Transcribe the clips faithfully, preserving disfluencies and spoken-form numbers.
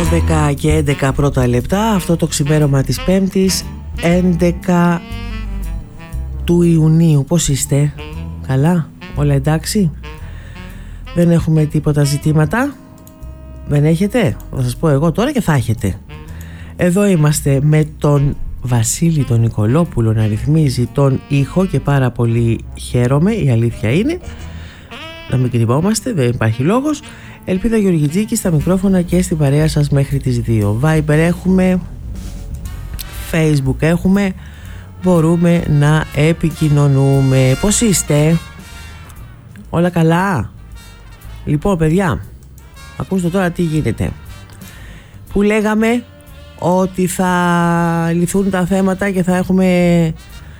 δώδεκα και έντεκα πρώτα λεπτά. Αυτό το ξημέρωμα της Πέμπτης έντεκα του Ιουνίου. Πώς είστε? Καλά? Όλα εντάξει? Δεν έχουμε τίποτα ζητήματα? Δεν έχετε? Θα σας πω εγώ τώρα και θα έχετε. Εδώ είμαστε με τον Βασίλη τον Νικολόπουλο να ρυθμίζει τον ήχο και πάρα πολύ χαίρομαι, η αλήθεια είναι. Να μην κρυβόμαστε, δεν υπάρχει λόγος. Ελπίδα Γεωργιτζίκη στα μικρόφωνα και στην παρέα σας μέχρι τις δύο. Viber έχουμε, Facebook έχουμε, μπορούμε να επικοινωνούμε. Πώς είστε? Όλα καλά? Λοιπόν παιδιά, ακούστε τώρα τι γίνεται. Που λέγαμε ότι θα λυθούν τα θέματα και θα έχουμε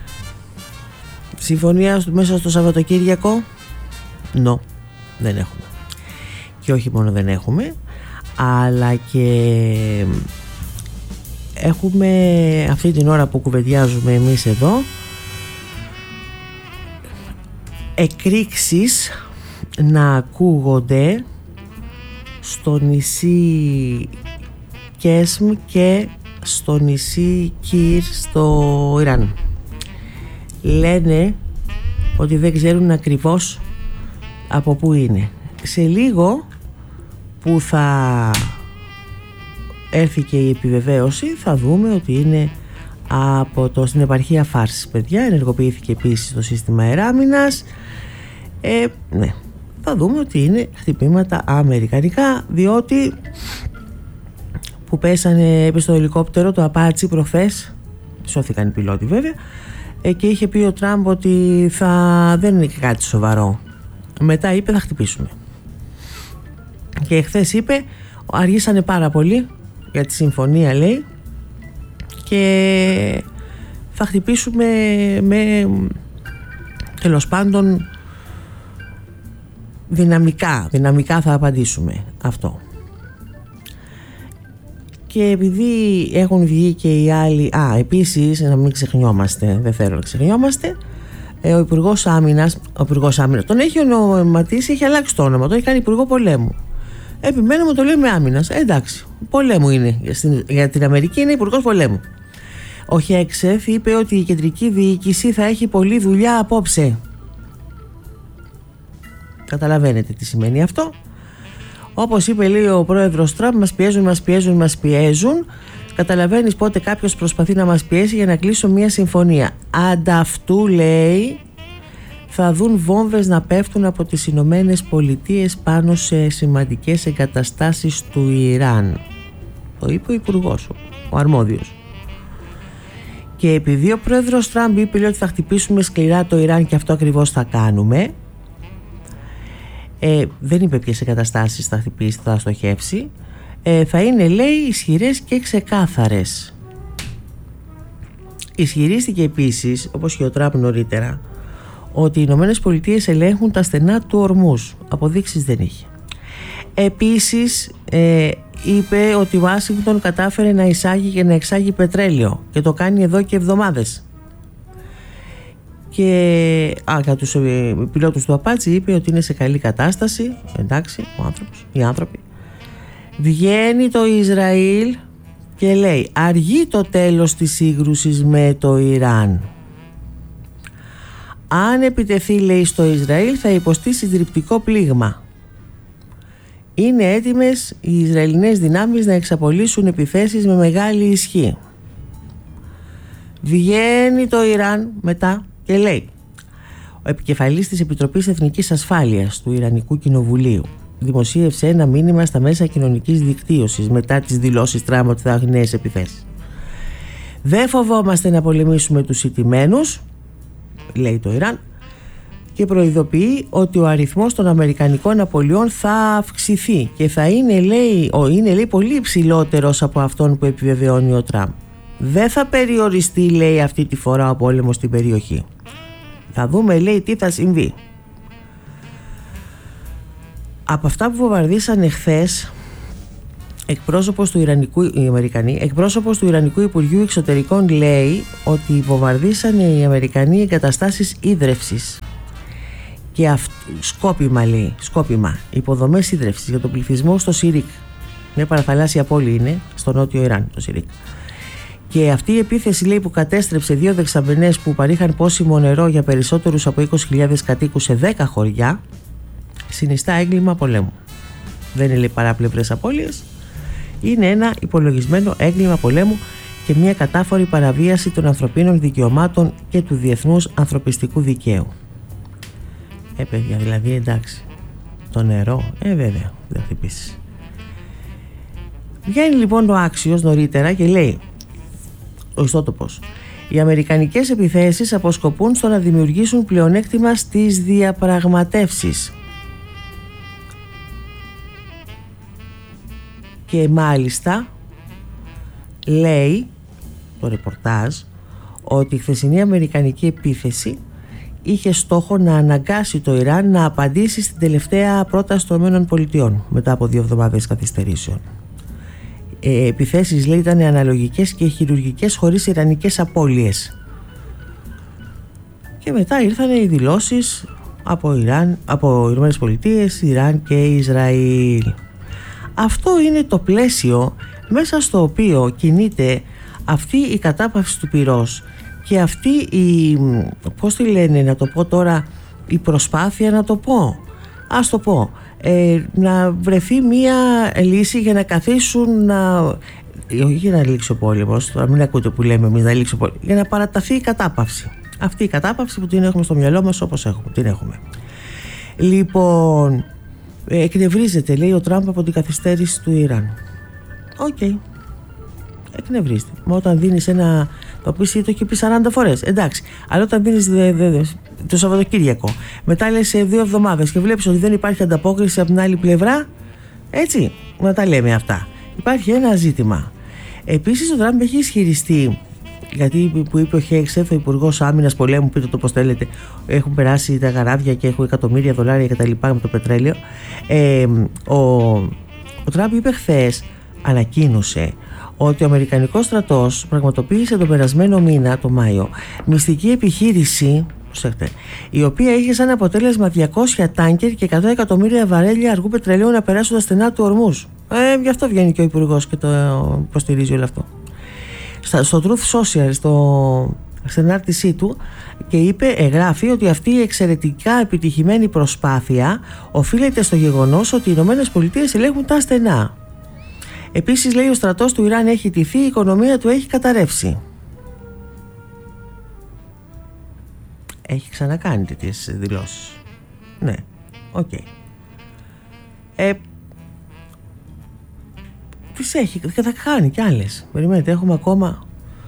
συμφωνία μέσα στο Σαββατοκύριακο. Νο, δεν έχουμε. Και όχι μόνο δεν έχουμε, αλλά και έχουμε αυτή την ώρα που κουβεντιάζουμε εμείς εδώ εκρήξεις να ακούγονται στο νησί Κέσμ και στο νησί Κύρ στο Ιράν. Λένε ότι δεν ξέρουν ακριβώς από πού είναι. Σε λίγο που θα έρθει και η επιβεβαίωση θα δούμε ότι είναι από το, στην επαρχία Φάρσης, παιδιά. Ενεργοποιήθηκε επίσης το σύστημα αεράμινας. ε, ναι, θα δούμε ότι είναι χτυπήματα αμερικανικά, διότι που πέσανε έπεσε στο ελικόπτερο το Απάτσι προχθές, σώθηκαν οι πιλότοι βέβαια, ε, και είχε πει ο Τραμπ ότι θα, δεν είναι και κάτι σοβαρό. Μετά είπε θα χτυπήσουμε. Και χθες είπε αργήσανε πάρα πολύ για τη συμφωνία, λέει, και θα χτυπήσουμε με, τέλος πάντων, δυναμικά δυναμικά θα απαντήσουμε. Αυτό. Και επειδή έχουν βγει και οι άλλοι, α, επίσης να μην ξεχνιόμαστε, δεν θέλω να ξεχνιόμαστε, ο Υπουργός Άμυνας, ο Υπουργός Άμυνας τον έχει ονοματίσει, έχει αλλάξει το όνομα, το έχει κάνει Υπουργό Πολέμου. Επιμένουμε, το λέμε άμυνας. Ε, εντάξει, πολέμου είναι. Για την Αμερική είναι Υπουργός Πολέμου. Ο Χέξεφ είπε ότι η κεντρική διοίκηση θα έχει πολλή δουλειά απόψε. Καταλαβαίνετε τι σημαίνει αυτό. Όπως είπε, λέει ο πρόεδρος Τραμπ, μας πιέζουν, μας πιέζουν, μας πιέζουν. Καταλαβαίνεις πότε κάποιος προσπαθεί να μας πιέσει για να κλείσω μια συμφωνία. Ανταυτού, λέει, θα δουν βόμβες να πέφτουν από τις Ηνωμένες Πολιτείες πάνω σε σημαντικές εγκαταστάσεις του Ιράν. Το είπε ο υπουργός, ο αρμόδιος. Και επειδή ο πρόεδρος Τραμπ είπε, λέει, ότι θα χτυπήσουμε σκληρά το Ιράν και αυτό ακριβώς θα κάνουμε, ε, δεν είπε ποιες εγκαταστάσεις θα χτυπήσει, θα στοχεύσει, ε, θα είναι, λέει, ισχυρές και ξεκάθαρες. Ισχυρίστηκε επίσης, όπως και ο Τραμπ νωρίτερα, ότι οι Ηνωμένες Πολιτείες ελέγχουν τα στενά του Ορμούς. Αποδείξεις δεν είχε. Επίσης ε, είπε ότι η Ουάσιγκτον κατάφερε να εισάγει και να εξάγει πετρέλαιο και το κάνει εδώ και εβδομάδες. Και α, για τους ε, πιλότους του Απάτσι είπε ότι είναι σε καλή κατάσταση. Εντάξει, ο άνθρωπος, οι άνθρωποι. Βγαίνει το Ισραήλ και λέει αργεί το τέλος της σύγκρουσης με το Ιράν. Αν επιτεθεί, λέει, στο Ισραήλ θα υποστεί συντριπτικό πλήγμα. Είναι έτοιμες οι Ισραηλινές δυνάμεις να εξαπολύσουν επιθέσεις με μεγάλη ισχύ. Βγαίνει το Ιράν μετά και λέει, ο επικεφαλής της Επιτροπής Εθνικής Ασφάλειας του Ιρανικού Κοινοβουλίου δημοσίευσε ένα μήνυμα στα μέσα κοινωνικής δικτύωσης μετά τις δηλώσεις Τραμπ ότι θα έχουν νέες επιθέσεις. Δεν φοβόμαστε να πολεμήσουμε τους ηττημένους, λέει το Ιράν, και προειδοποιεί ότι ο αριθμός των αμερικανικών απολειών θα αυξηθεί και θα είναι, λέει, είναι, λέει, πολύ υψηλότερος από αυτόν που επιβεβαιώνει ο Τραμπ. Δεν θα περιοριστεί, λέει, αυτή τη φορά ο πόλεμος στην περιοχή. Θα δούμε, λέει, τι θα συμβεί. Από αυτά που βομβαρδίσανε χθες, εκπρόσωπος του Ιρανικού, οι Αμερικανοί, εκπρόσωπος του Ιρανικού Υπουργείου Εξωτερικών λέει ότι βομβαρδίσανε οι Αμερικανοί εγκαταστάσεις ίδρευσης και αυ... σκόπιμα, λέει, σκόπιμα, υποδομές ίδρευσης για τον πληθυσμό στο Σιρίκ. Μια παραθαλάσσια πόλη είναι στο νότιο Ιράν, το Σιρίκ. Και αυτή η επίθεση, λέει, που κατέστρεψε δύο δεξαμενές που παρήχαν πόσιμο νερό για περισσότερους από είκοσι χιλιάδες κατοίκους σε δέκα χωριά, συνιστά έγκλημα πολέμου. Δεν είναι, λέει, παράπλευρες απώλειες. Είναι ένα υπολογισμένο έγκλημα πολέμου και μια κατάφορη παραβίαση των ανθρωπίνων δικαιωμάτων και του διεθνούς ανθρωπιστικού δικαίου. Ε, παιδιά, δηλαδή, εντάξει. Το νερό, ε, βέβαια, δεν χτυπήσεις. Βγαίνει λοιπόν ο Άξιος νωρίτερα και λέει, ο ιστότοπος, οι αμερικανικές επιθέσεις αποσκοπούν στο να δημιουργήσουν πλεονέκτημα στις διαπραγματεύσεις. Και μάλιστα λέει το ρεπορτάζ ότι η χθεσινή αμερικανική επίθεση είχε στόχο να αναγκάσει το Ιράν να απαντήσει στην τελευταία πρόταση των ΗΠΑ μετά από δύο εβδομάδες καθυστερήσεων. Ε, επιθέσεις, λέει, ήταν αναλογικές και χειρουργικές χωρίς ιρανικές απώλειες. Και μετά ήρθαν οι δηλώσεις από Ιράν, από Ηνωμένες Πολιτείες, Ιράν και Ισραήλ. Αυτό είναι το πλαίσιο μέσα στο οποίο κινείται αυτή η κατάπαυση του πυρός και αυτή η, πώς τη λένε, να το πω τώρα, η προσπάθεια, να το πω, ας το πω, ε, να βρεθεί μία λύση για να καθίσουν, να, όχι για να λήξει ο πόλεμος, τώρα μην ακούτε που λέμε εμείς να λήξει ο πόλεμος, για να παραταθεί η κατάπαυση. Αυτή η κατάπαυση που την έχουμε στο μυαλό μας όπως έχουμε, την έχουμε. Λοιπόν, εκνευρίζεται, λέει, ο Τραμπ από την καθυστέρηση του Ιράν. Οκ. Okay. Εκνευρίζεται. Μα όταν δίνεις ένα, το πεις, το έχει πει σαράντα φορές, εντάξει. Αλλά όταν δίνεις δε, δε, δε, το Σαββατοκύριακο, μετά λες σε δύο εβδομάδες και βλέπεις ότι δεν υπάρχει ανταπόκριση από την άλλη πλευρά, έτσι, να τα λέμε αυτά. Υπάρχει ένα ζήτημα. Επίσης ο Τραμπ έχει ισχυριστεί, γιατί που είπε ο Χέξεφ, ο Υπουργός Άμυνας Πολέμου, πείτε το πώς θέλετε, έχουν περάσει τα γαράδια και έχουν εκατομμύρια δολάρια και τα λοιπά με το πετρέλαιο. Ε, ο, ο Τραμπ είπε χθες, ανακοίνωσε ότι ο Αμερικανικός στρατός πραγματοποίησε τον περασμένο μήνα, το Μάιο, μυστική επιχείρηση, προσέχτε, η οποία είχε σαν αποτέλεσμα διακόσια τάνκερ και εκατό εκατομμύρια βαρέλια αργού πετρελαίου να περάσουν τα στενά του Ορμούς. Ε, γι' αυτό βγαίνει και ο Υπουργός και το υποστηρίζει όλο αυτό. Στο Truth Social, στο, στην ανάρτησή του, και είπε, εγγράφει ότι αυτή η εξαιρετικά επιτυχημένη προσπάθεια οφείλεται στο γεγονός ότι οι Ηνωμένες Πολιτείες ελέγχουν τα στενά. Επίσης, λέει, ο στρατός του Ιράν έχει τηθεί, η οικονομία του έχει καταρρεύσει. Έχει ξανακάνει τέτοιες δηλώσεις. Ναι, οκ. Okay. Ε, τις έχει και θα κάνει κι άλλες. Περιμένετε, έχουμε ακόμα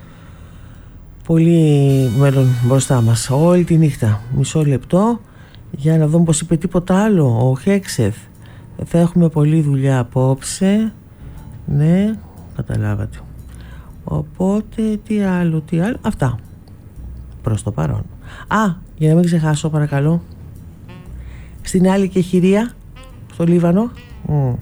πολύ μέλλον μπροστά μας. Όλη τη νύχτα. Μισό λεπτό για να δούμε πως είπε τίποτα άλλο ο Χέξεφ. Θα έχουμε πολλή δουλειά απόψε. Ναι, καταλάβατε. Οπότε τι άλλο, τι άλλο. Αυτά προς το παρόν. Α, για να μην ξεχάσω, παρακαλώ, στην άλλη Κεχηρία, στο Λίβανο, mm.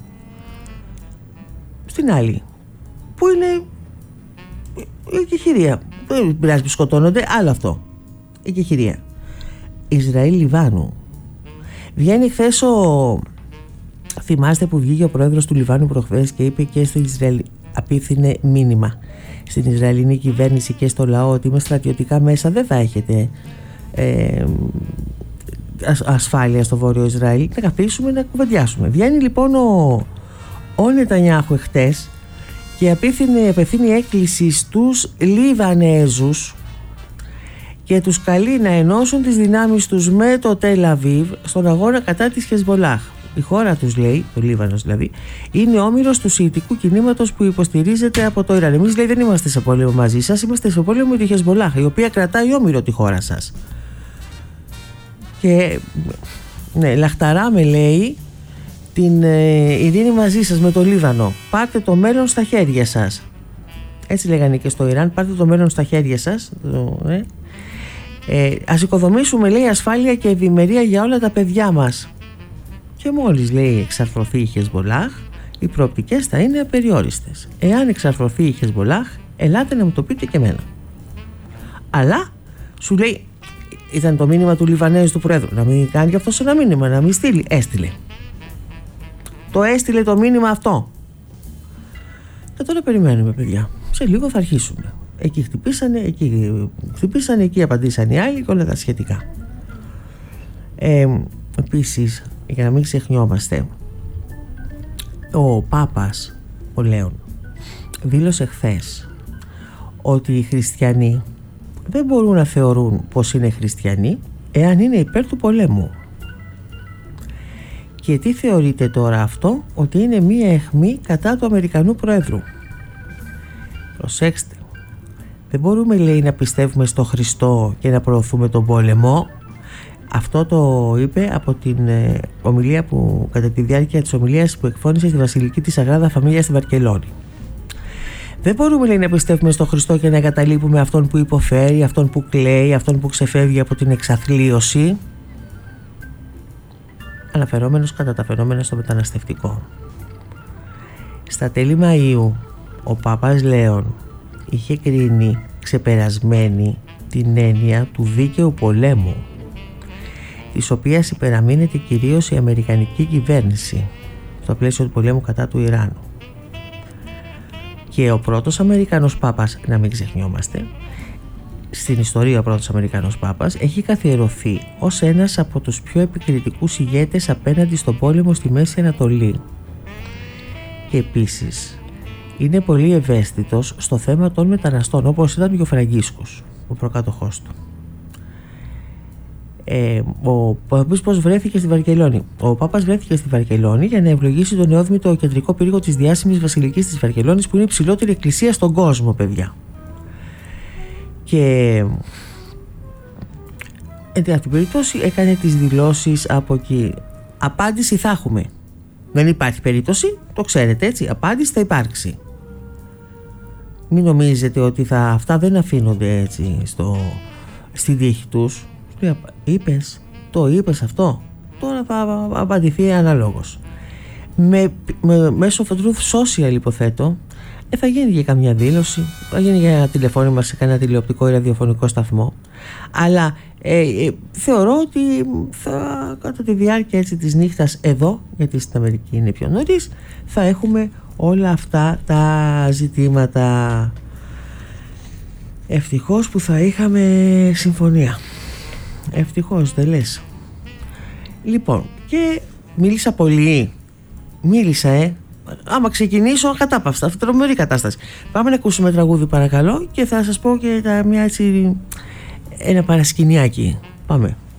στην άλλη που είναι η Κεχηρία, δεν πειράζει που σκοτώνονται, άλλο αυτό, η Κεχηρία, Ισραήλ Λιβάνου. Βγαίνει χθες ο, θυμάστε που βγήκε ο πρόεδρος του Λιβάνου προχθές και είπε και στο Ισραήλ, απίθυνε μήνυμα στην Ισραηλινή κυβέρνηση και στο λαό ότι με στρατιωτικά μέσα δεν θα έχετε ε, ασφάλεια στο βόρειο Ισραήλ, να καθίσουμε να κουβεντιάσουμε. Βγαίνει λοιπόν ο, ο Νετανιάχου εχθές και απίθυνε, απευθύνει έκκληση στους Λιβανέζους και τους καλεί να ενώσουν τις δυνάμεις τους με το Τελ Αβίβ στον αγώνα κατά της Χεσμπολάχ. Η χώρα τους, λέει, το Λίβανος δηλαδή, είναι όμηρος του σιητικού κινήματος που υποστηρίζεται από το Ιράν. Εμείς, λέει, δεν είμαστε σε πόλεμο μαζί σας, είμαστε σε πόλεμο με τη Χεσμπολάχ, η οποία κρατάει όμηρο τη χώρα σας. Και ναι, λαχταράμε, λέει, την ε, ειρήνη μαζί σας με το Λίβανο. Πάρτε το μέλλον στα χέρια σας. Έτσι λέγανε και στο Ιράν, πάρτε το μέλλον στα χέρια σας. Το, ε. Ε, ας οικοδομήσουμε, λέει, ασφάλεια και ευημερία για όλα τα παιδιά μας. Και μόλις, λέει, εξαρθρωθεί η Χεσμπολάχ, οι προοπτικές θα είναι απεριόριστες. Εάν εξαρθρωθεί η Χεσμπολάχ, ελάτε να μου το πείτε και εμένα. Αλλά σου λέει, ήταν το μήνυμα του Λιβανέζου του Πρόεδρου, να μην κάνει και αυτός ένα μήνυμα, να μην στείλει. Έστειλε. Το έστειλε το μήνυμα αυτό. Και τώρα περιμένουμε, παιδιά. Σε λίγο θα αρχίσουμε. Εκεί χτυπήσανε, εκεί χτυπήσανε, εκεί απαντήσαν οι άλλοι και όλα τα σχετικά. Ε, επίσης, για να μην ξεχνιόμαστε, ο Πάπας, ο Λέων, δήλωσε χθες ότι οι χριστιανοί δεν μπορούν να θεωρούν πως είναι χριστιανοί εάν είναι υπέρ του πολέμου. Και τι θεωρείται τώρα αυτό? Ότι είναι μία αιχμή κατά του Αμερικανού Προέδρου. Προσέξτε, δεν μπορούμε, λέει, να πιστεύουμε στο Χριστό και να προωθούμε τον πόλεμο. Αυτό το είπε από την ε, ομιλία που, κατά τη διάρκεια της ομιλίας που εκφώνησε στη Βασιλική της Αγράδα Φαμίλια στη Βαρκελόνη. Δεν μπορούμε, λέει, να πιστεύουμε στο Χριστό και να εγκαταλείπουμε αυτόν που υποφέρει, αυτόν που κλαίει, αυτόν που ξεφεύγει από την εξαθλίωση. Αναφερόμενος κατά τα φαινόμενα στο μεταναστευτικό. Στα τέλη Μαΐου ο Πάπας Λέων είχε κρίνει ξεπερασμένη την έννοια του δίκαιου πολέμου, της οποίας υπεραμείνεται κυρίως η Αμερικανική κυβέρνηση στο πλαίσιο του πολέμου κατά του Ιράν. Και ο πρώτος Αμερικανός Πάπας, να μην ξεχνιόμαστε, στην ιστορία ο πρώτος Αμερικανός Πάπας έχει καθιερωθεί ως ένας από τους πιο επικριτικούς ηγέτες απέναντι στον πόλεμο στη Μέση Ανατολή. Και επίσης είναι πολύ ευαίσθητος στο θέμα των μεταναστών, όπως ήταν και ο Φραγκίσκος, ο προκάτοχός του. Ε, ο Πάπας πώς βρέθηκε στη Βαρκελόνη? Ο Πάπας βρέθηκε στη Βαρκελόνη για να ευλογήσει τον νεόδμητο κεντρικό πύργο της διάσημης Βασιλικής της Βαρκελόνης, που είναι η ψηλότερη εκκλησία στον κόσμο, παιδιά. Και εν αυτή την περίπτωση έκανε τις δηλώσεις από εκεί. Απάντηση θα έχουμε. Δεν υπάρχει περίπτωση, το ξέρετε, έτσι. Απάντηση θα υπάρξει. Μην νομίζετε ότι θα, αυτά δεν αφήνονται έτσι στο, στη τύχη τους. Είπες, το είπες αυτό, τώρα θα απαντηθεί αναλόγως. Με, με, μέσω Truth Social, υποθέτω, ε, θα γίνει και καμιά δήλωση, θα γίνει για ένα τηλεφώνημα σε κανένα τηλεοπτικό ή ραδιοφωνικό σταθμό. Αλλά ε, ε, θεωρώ ότι θα, κατά τη διάρκεια έτσι, της νύχτας εδώ, γιατί στην Αμερική είναι πιο νωρίς, θα έχουμε όλα αυτά τα ζητήματα. Ευτυχώς που θα είχαμε συμφωνία. Ευτυχώς, δεν λες? Λοιπόν, και μίλησα πολύ. Μίλησα, ε. Άμα ξεκινήσω, κατάπαυστα. Αυτή τρομερή κατάσταση. Πάμε να ακούσουμε τραγούδι, παρακαλώ, και θα σας πω και τα, μια έτσι, ένα παρασκηνιάκι. Πάμε.